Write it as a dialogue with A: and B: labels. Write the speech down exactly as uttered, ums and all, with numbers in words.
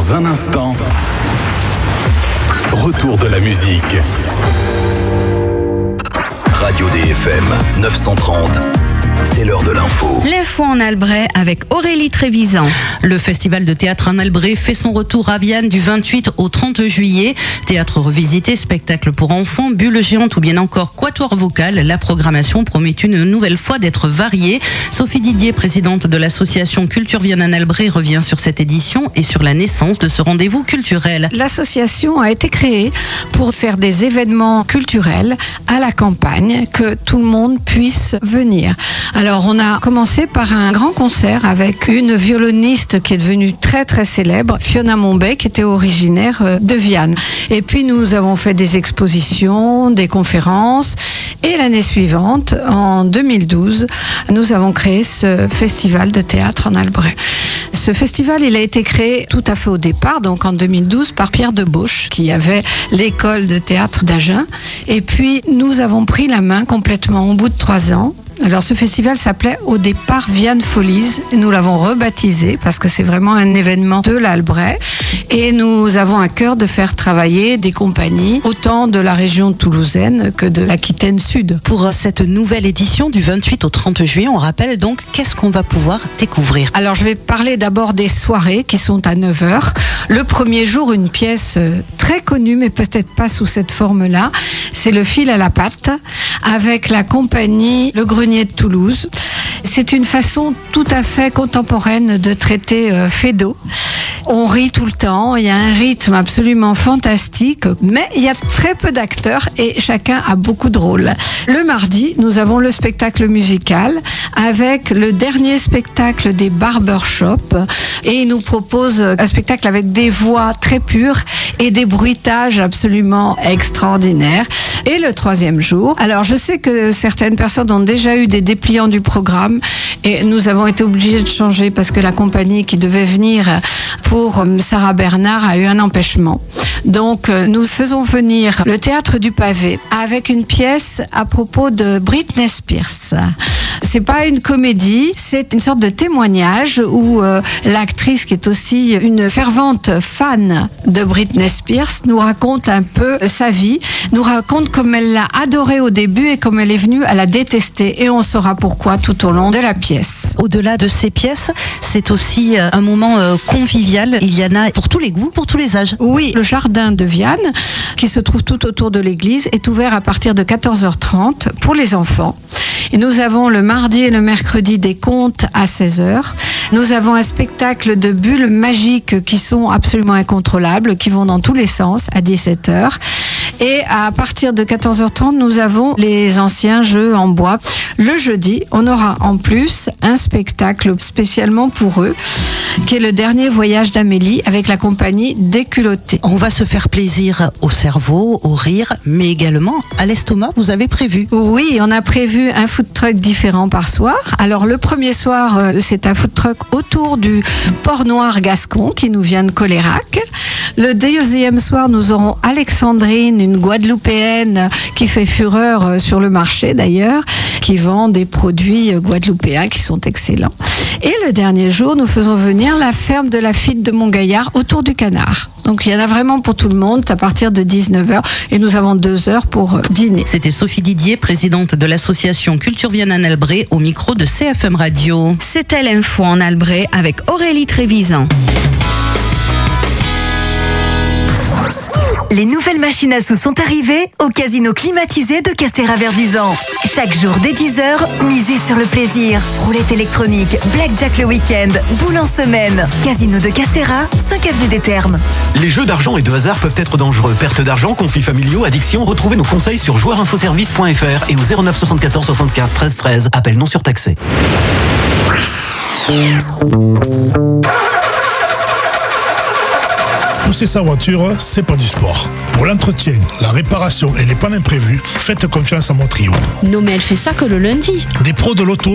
A: Dans un instant, retour de la musique. Radio D F M neuf cent trente. C'est l'heure de l'info.
B: L'info en Albret avec Aurélie Trévisan.
C: Le festival de théâtre en Albret fait son retour à Viane du vingt-huit au trente juillet. Théâtre revisité, spectacle pour enfants, bulles géantes ou bien encore quatuor vocal. La programmation promet une nouvelle fois d'être variée. Sophie Didier, présidente de l'association Culture Viane en Albret, revient sur cette édition et sur la naissance de ce rendez-vous culturel.
D: L'association a été créée pour faire des événements culturels à la campagne, que tout le monde puisse venir. Alors, on a commencé par un grand concert avec une violoniste qui est devenue très très célèbre, Fiona Monbet, qui était originaire de Viane. Et puis, nous avons fait des expositions, des conférences. Et l'année suivante, en deux mille douze, nous avons créé ce festival de théâtre en Albret. Ce festival, il a été créé tout à fait au départ, donc en deux mille douze, par Pierre Debauche, qui avait l'école de théâtre d'Agen. Et puis, nous avons pris la main complètement au bout de trois ans. Alors, ce festival s'appelait au départ Viane Folies. Nous l'avons rebaptisé parce que c'est vraiment un événement de l'Albret. Et nous avons à cœur de faire travailler des compagnies, autant de la région toulousaine que de l'Aquitaine Sud.
C: Pour cette nouvelle édition du vingt-huit au trente juillet, on rappelle donc qu'est-ce qu'on va pouvoir découvrir.
D: Alors, je vais parler d'abord des soirées qui sont à neuf heures. Le premier jour, une pièce très connue, mais peut-être pas sous cette forme-là. C'est Le Fil à la Patte, avec la compagnie Le Grenier de Toulouse. C'est une façon tout à fait contemporaine de traiter euh, Feydeau. On rit tout le temps, il y a un rythme absolument fantastique, mais il y a très peu d'acteurs et chacun a beaucoup de rôles. Le mardi, nous avons le spectacle musical avec le dernier spectacle des barbershops et il nous propose un spectacle avec des voix très pures et des bruitages absolument extraordinaires. Et le troisième jour, alors je sais que certaines personnes ont déjà eu des dépliants du programme et nous avons été obligés de changer parce que la compagnie qui devait venir pour Sarah Bernard a eu un empêchement. Donc nous faisons venir le Théâtre du Pavé avec une pièce à propos de Britney Spears. C'est pas une comédie, c'est une sorte de témoignage où euh, l'actrice, qui est aussi une fervente fan de Britney Spears, nous raconte un peu sa vie, nous raconte comme elle l'a adorée au début et comme elle est venue à la détester. Et on saura pourquoi tout au long de la pièce.
C: Au-delà de ces pièces, c'est aussi un moment euh, convivial. Il y en a pour tous les goûts, pour tous les âges.
D: Oui, le jardin de Viane, qui se trouve tout autour de l'église, est ouvert à partir de quatorze heures trente pour les enfants. Et nous avons le mardi et le mercredi des contes à seize heures. Nous avons un spectacle de bulles magiques qui sont absolument incontrôlables, qui vont dans tous les sens à dix-sept heures. Et à partir de quatorze heures trente, nous avons les anciens jeux en bois. Le jeudi, on aura en plus un spectacle spécialement pour eux, qui est le dernier voyage d'Amélie avec la compagnie Déculottés.
C: On va se faire plaisir au cerveau, au rire, mais également à l'estomac, vous avez prévu.
D: Oui, on a prévu un food truck différent par soir. Alors le premier soir, c'est un food truck autour du Port Noir Gascon qui nous vient de Colérac. Le deuxième soir, nous aurons Alexandrine, une Guadeloupéenne qui fait fureur sur le marché d'ailleurs, qui vend des produits guadeloupéens qui sont excellents. Et le dernier jour, nous faisons venir la ferme de la Fitte de Montgaillard autour du Canard. Donc il y en a vraiment pour tout le monde, à partir de dix-neuf heures, et nous avons deux heures pour dîner.
C: C'était Sophie Didier, présidente de l'association Culture Viane en Albret, au micro de C F M Radio.
B: C'était l'info en Albret avec Aurélie Trévisan.
E: Les nouvelles machines à sous sont arrivées au casino climatisé de Castéra-Verduzan. Chaque jour dès dix heures, misez sur le plaisir. Roulette électronique, blackjack le week-end, boule en semaine. Casino de Castéra, cinq avenue des Thermes.
F: Les jeux d'argent et de hasard peuvent être dangereux. Perte d'argent, conflits familiaux, addiction. Retrouvez nos conseils sur joueur info service point f r et au zéro neuf soixante-quatorze soixante-quinze treize treize. Appel non surtaxé.
G: Pousser sa voiture, c'est pas du sport. Pour l'entretien, la réparation et les pannes imprévues, faites confiance à Montrio.
H: Non mais elle fait ça que le lundi.
G: Des pros de l'auto